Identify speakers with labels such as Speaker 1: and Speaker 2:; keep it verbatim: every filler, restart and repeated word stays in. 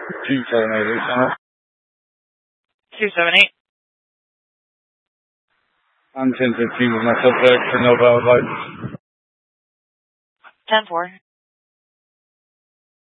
Speaker 1: two seven eight, Lieutenant.
Speaker 2: two seven eight.
Speaker 1: I'm ten fifteen with my subject for no valid lights.
Speaker 2: ten four.